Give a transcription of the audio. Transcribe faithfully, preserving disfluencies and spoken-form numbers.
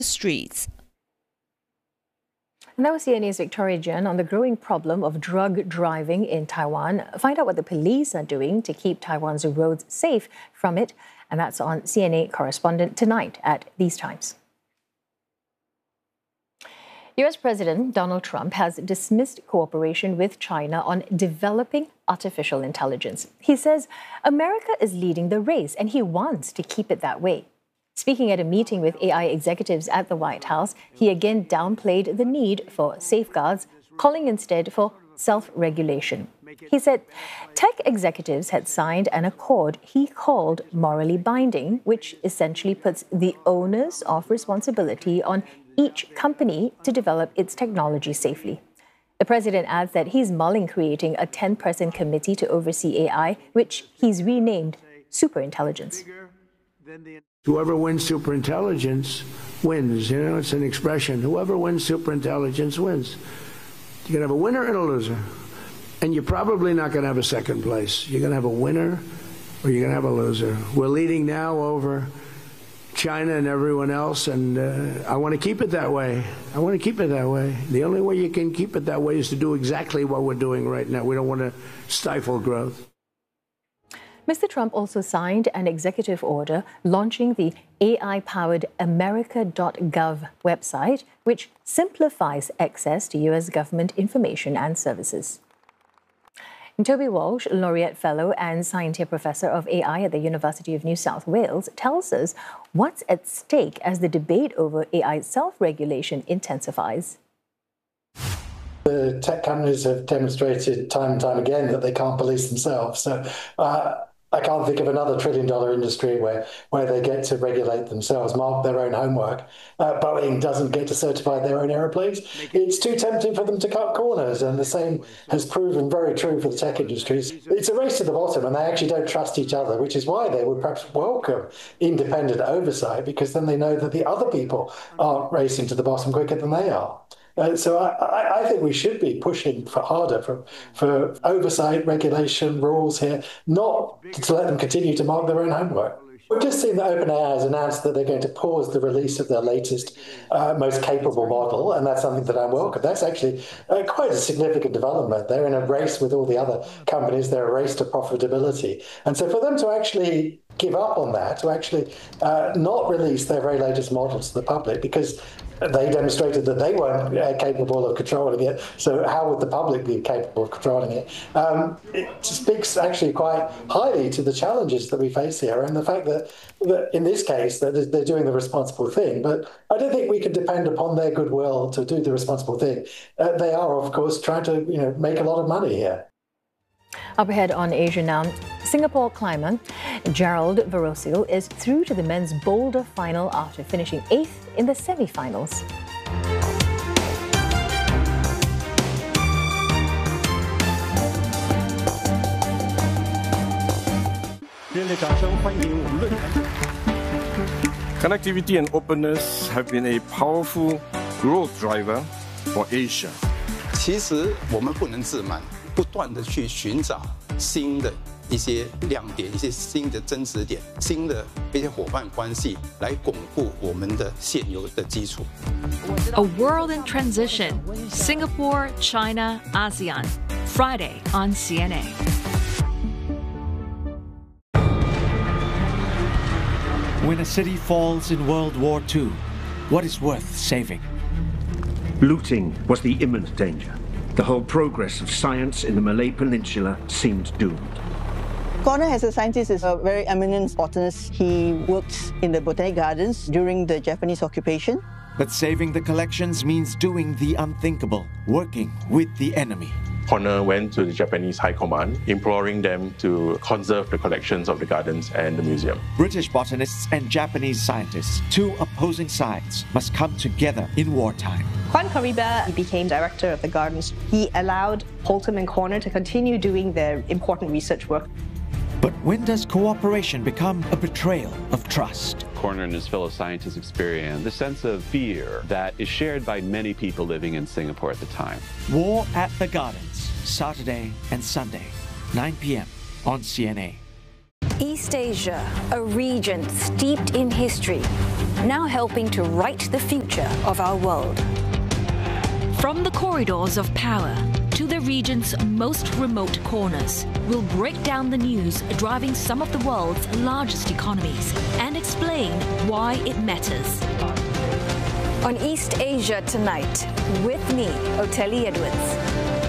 streets. And that was C N A's Victoria Jen on the growing problem of drug driving in Taiwan. Find out what the police are doing to keep Taiwan's roads safe from it. And that's on C N A correspondent tonight at these times. U S President Donald Trump has dismissed cooperation with China on developing artificial intelligence. He says America is leading the race and he wants to keep it that way. Speaking at a meeting with A I executives at the White House, he again downplayed the need for safeguards, calling instead for self-regulation. He said tech executives had signed an accord he called morally binding, which essentially puts the onus of responsibility on each company to develop its technology safely. The president adds that he's mulling creating a ten-person committee to oversee A I, which he's renamed Superintelligence. Whoever wins superintelligence wins. You know, it's an expression. Whoever wins superintelligence wins. You're going to have a winner and a loser. And you're probably not going to have a second place. You're going to have a winner or you're going to have a loser. We're leading now over China and everyone else, and uh, I want to keep it that way. I want to keep it that way. The only way you can keep it that way is to do exactly what we're doing right now. We don't want to stifle growth. Mister Trump also signed an executive order launching the A I-powered America dot gov website, which simplifies access to U S government information and services. And Toby Walsh, Laureate Fellow and Scientia Professor of A I at the University of New South Wales, tells us what's at stake as the debate over A I self-regulation intensifies. The tech companies have demonstrated time and time again that they can't police themselves. So uh, I can't think of another trillion dollar industry where, where they get to regulate themselves, mark their own homework. Uh, Boeing doesn't get to certify their own aeroplanes. It's too tempting for them to cut corners, and the same has proven very true for the tech industries. It's a race to the bottom, and they actually don't trust each other, which is why they would perhaps welcome independent oversight, because then they know that the other people aren't racing to the bottom quicker than they are. Uh, so I, I think we should be pushing for harder for, for oversight, regulation, rules here, not to let them continue to mark their own homework. We've just seen that OpenAI has announced that they're going to pause the release of their latest, uh, most capable model, and that's something that I welcome. That's actually uh, quite a significant development. They're in a race with all the other companies. They're a race to profitability. And so for them to actually give up on that, to actually uh, not release their very latest models to the public, because they demonstrated that they weren't uh, capable of controlling it, so how would the public be capable of controlling it? Um, it speaks actually quite highly to the challenges that we face here, and the fact that, that in this case that they're doing the responsible thing. But I don't think we can depend upon their goodwill to do the responsible thing. Uh, they are, of course, trying to you know make a lot of money here. Up ahead on Asia Now, Singapore climber Gerald Verosil is through to the men's boulder final after finishing eighth in the semi-finals. Connectivity and openness have been a powerful growth driver for Asia. 其实我们不能自满，不断地去寻找新的一些亮点、一些新的增值点、新的一些伙伴关系，来巩固我们的现有的基础。 A World in Transition, Singapore, China, ASEAN, Friday on C N A. When a city falls in World War Two, what is worth saving? Looting was the imminent danger. The whole progress of science in the Malay Peninsula seemed doomed. Connor, as a scientist, is a very eminent botanist. He worked in the Botanic Gardens during the Japanese occupation. But saving the collections means doing the unthinkable, working with the enemy. Connor went to the Japanese High Command, imploring them to conserve the collections of the gardens and the museum. British botanists and Japanese scientists, two opposing sides, must come together in wartime. Juan Cariba became director of the gardens. He allowed Holtham and Corner to continue doing their important research work. But when does cooperation become a betrayal of trust? Corner and his fellow scientists experience the sense of fear that is shared by many people living in Singapore at the time. War at the Gardens, Saturday and Sunday, nine p m on C N A. East Asia, a region steeped in history. now helping to write the future of our world. From the corridors of power to the region's most remote corners, we'll break down the news driving some of the world's largest economies and explain why it matters. On East Asia Tonight, with me, Oteli Edwards.